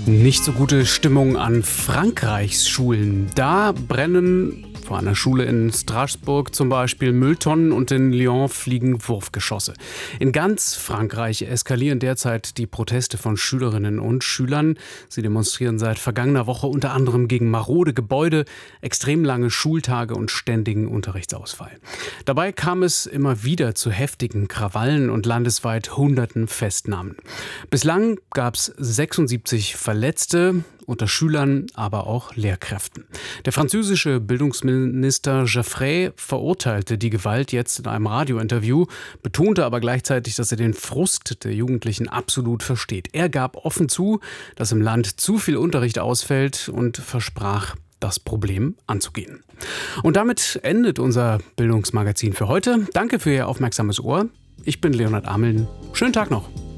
Nicht so gute Stimmung an Frankreichs Schulen. Da brennen vor einer Schule in Straßburg zum Beispiel Mülltonnen und in Lyon fliegen Wurfgeschosse. In ganz Frankreich eskalieren derzeit die Proteste von Schülerinnen und Schülern. Sie demonstrieren seit vergangener Woche unter anderem gegen marode Gebäude, extrem lange Schultage und ständigen Unterrichtsausfall. Dabei kam es immer wieder zu heftigen Krawallen und landesweit hunderten Festnahmen. Bislang gab es 76 Verletzte, unter Schülern, aber auch Lehrkräften. Der französische Bildungsminister Jaffray verurteilte die Gewalt jetzt in einem Radiointerview, betonte aber gleichzeitig, dass er den Frust der Jugendlichen absolut versteht. Er gab offen zu, dass im Land zu viel Unterricht ausfällt und versprach, das Problem anzugehen. Und damit endet unser Bildungsmagazin für heute. Danke für Ihr aufmerksames Ohr. Ich bin Leonhard Ameln. Schönen Tag noch.